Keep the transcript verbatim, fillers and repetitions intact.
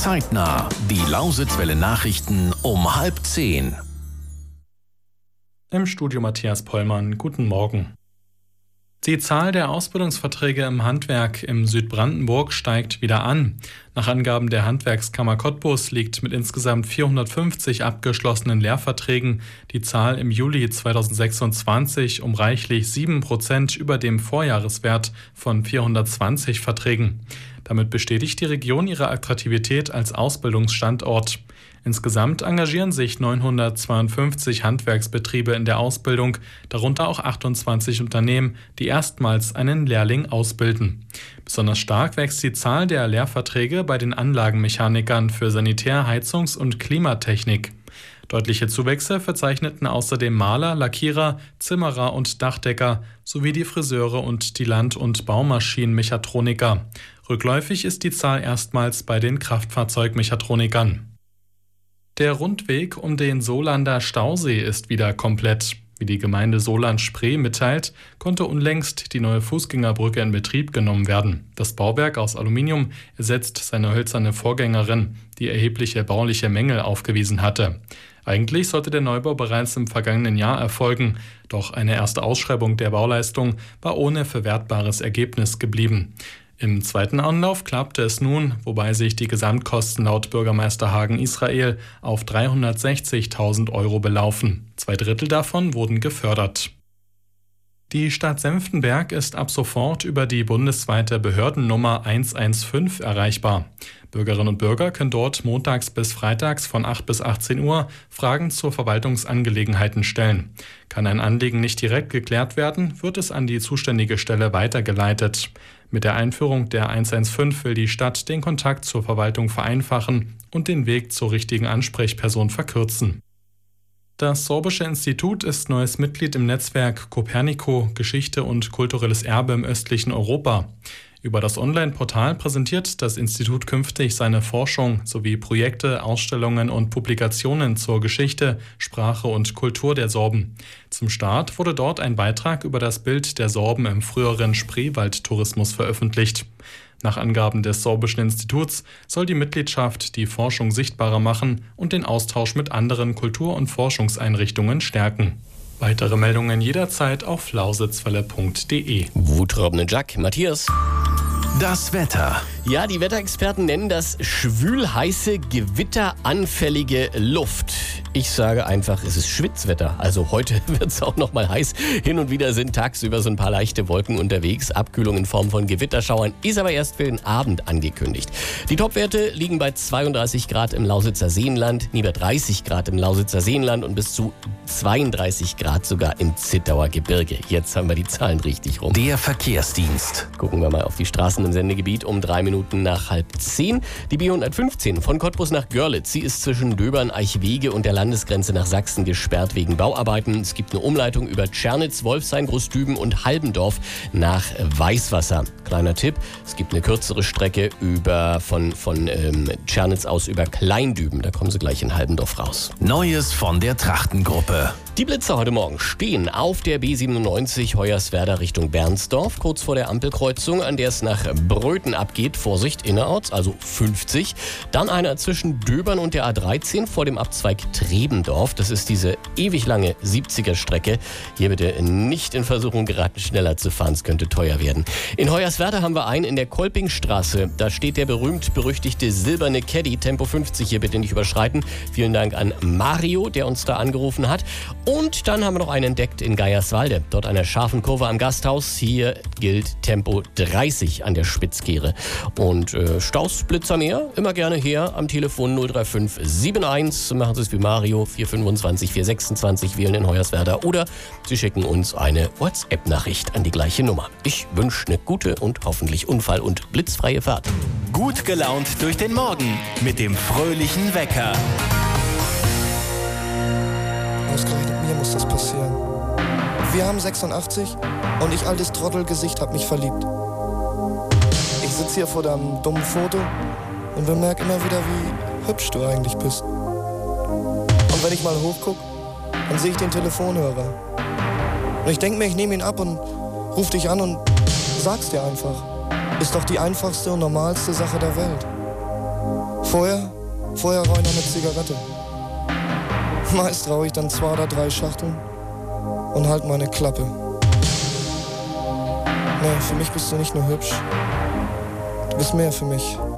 Zeitnah. Die Lausitzwelle Nachrichten um halb zehn. Im Studio Matthias Pollmann. Guten Morgen. Die Zahl der Ausbildungsverträge im Handwerk im Südbrandenburg steigt wieder an. Nach Angaben der Handwerkskammer Cottbus liegt mit insgesamt vierhundertfünfzig abgeschlossenen Lehrverträgen die Zahl im Juli zweitausendsechsundzwanzig um reichlich sieben Prozent über dem Vorjahreswert von vierhundertzwanzig Verträgen. Damit bestätigt die Region ihre Attraktivität als Ausbildungsstandort. Insgesamt engagieren sich neunhundertzweiundfünfzig Handwerksbetriebe in der Ausbildung, darunter auch achtundzwanzig Unternehmen, die erstmals einen Lehrling ausbilden. Besonders stark wächst die Zahl der Lehrverträge bei den Anlagenmechanikern für Sanitär-, Heizungs- und Klimatechnik. Deutliche Zuwächse verzeichneten außerdem Maler, Lackierer, Zimmerer und Dachdecker sowie die Friseure und die Land- und Baumaschinenmechatroniker. Rückläufig ist die Zahl erstmals bei den Kraftfahrzeugmechatronikern. Der Rundweg um den Solander Stausee ist wieder komplett. Wie die Gemeinde Soland-Spree mitteilt, konnte unlängst die neue Fußgängerbrücke in Betrieb genommen werden. Das Bauwerk aus Aluminium ersetzt seine hölzerne Vorgängerin, die erhebliche bauliche Mängel aufgewiesen hatte. Eigentlich sollte der Neubau bereits im vergangenen Jahr erfolgen, doch eine erste Ausschreibung der Bauleistung war ohne verwertbares Ergebnis geblieben. Im zweiten Anlauf klappte es nun, wobei sich die Gesamtkosten laut Bürgermeister Hagen Israel auf dreihundertsechzigtausend Euro belaufen. Zwei Drittel davon wurden gefördert. Die Stadt Senftenberg ist ab sofort über die bundesweite Behördennummer eins eins fünf erreichbar. Bürgerinnen und Bürger können dort montags bis freitags von acht bis achtzehn Uhr Fragen zu Verwaltungsangelegenheiten stellen. Kann ein Anliegen nicht direkt geklärt werden, wird es an die zuständige Stelle weitergeleitet. Mit der Einführung der eins eins fünf will die Stadt den Kontakt zur Verwaltung vereinfachen und den Weg zur richtigen Ansprechperson verkürzen. Das Sorbische Institut ist neues Mitglied im Netzwerk Copernico – Geschichte und kulturelles Erbe im östlichen Europa. Über das Online-Portal präsentiert das Institut künftig seine Forschung sowie Projekte, Ausstellungen und Publikationen zur Geschichte, Sprache und Kultur der Sorben. Zum Start wurde dort ein Beitrag über das Bild der Sorben im früheren Spreewaldtourismus veröffentlicht. Nach Angaben des Sorbischen Instituts soll die Mitgliedschaft die Forschung sichtbarer machen und den Austausch mit anderen Kultur- und Forschungseinrichtungen stärken. Weitere Meldungen jederzeit auf lausitzwelle punkt de. Wutraubende Jack, Matthias. Das Wetter. Ja, die Wetterexperten nennen das schwülheiße, gewitteranfällige Luft. Ich sage einfach, es ist Schwitzwetter. Also heute wird es auch noch mal heiß. Hin und wieder sind tagsüber so ein paar leichte Wolken unterwegs. Abkühlung in Form von Gewitterschauern ist aber erst für den Abend angekündigt. Die Topwerte liegen bei zweiunddreißig Grad im Lausitzer Seenland, über dreißig Grad im Lausitzer Seenland und bis zu zweiunddreißig Grad sogar im Zittauer Gebirge. Jetzt haben wir die Zahlen richtig rum. Der Verkehrsdienst. Gucken wir mal auf die Straßen im Sendegebiet um drei Minuten nach halb zehn. Die B hundertfünfzehn von Cottbus nach Görlitz. Sie ist zwischen Döbern, Eichwege und der Landesgrenze nach Sachsen gesperrt wegen Bauarbeiten. Es gibt eine Umleitung über Tschernitz, Wolfshain, Großdüben und Halbendorf nach Weißwasser. Kleiner Tipp, es gibt eine kürzere Strecke über, von, von ähm, Tschernitz aus über Kleindüben. Da kommen Sie gleich in Halbendorf raus. Neues von der Trachtengruppe. Die Blitzer heute Morgen stehen auf der B siebenundneunzig Hoyerswerda Richtung Bernsdorf, kurz vor der Ampelkreuzung, an der es nach Bröthen abgeht. Vorsicht, innerorts, also fünfzig. Dann einer zwischen Döbern und der A dreizehn vor dem Abzweig Trebendorf. Das ist diese ewig lange siebziger-Strecke. Hier bitte nicht in Versuchung geraten, schneller zu fahren. Es könnte teuer werden. In Hoyerswerda haben wir einen in der Kolpingstraße. Da steht der berühmt-berüchtigte silberne Caddy. Tempo fünfzig hier bitte nicht überschreiten. Vielen Dank an Mario, der uns da angerufen hat. Und dann haben wir noch einen entdeckt in Geierswalde. Dort an der scharfen Kurve am Gasthaus. Hier gilt Tempo dreißig an der Spitzkehre. Und äh, Staus, Blitzer mehr, immer gerne her am Telefon null drei fünf sieben eins. Machen Sie es wie Mario, vier fünfundzwanzig, vier sechsundzwanzig, wählen in Hoyerswerda. Oder Sie schicken uns eine WhatsApp-Nachricht an die gleiche Nummer. Ich wünsche eine gute und hoffentlich unfall- und blitzfreie Fahrt. Gut gelaunt durch den Morgen mit dem fröhlichen Wecker. Ausgerechnet mir muss das passieren. Wir haben sechsundachtzig und ich, altes Trottelgesicht, hab mich verliebt. Ich sitze hier vor deinem dummen Foto und bemerke immer wieder, wie hübsch du eigentlich bist. Und wenn ich mal hochguck, dann sehe ich den Telefonhörer. Und ich denke mir, ich nehme ihn ab und ruf dich an und sag's dir einfach. Ist doch die einfachste und normalste Sache der Welt. Vorher, vorher rauche ich noch eine Zigarette. Meist rauche ich dann zwei oder drei Schachteln und halt meine Klappe. Nee, für mich bist du nicht nur hübsch. Du bist mehr für mich.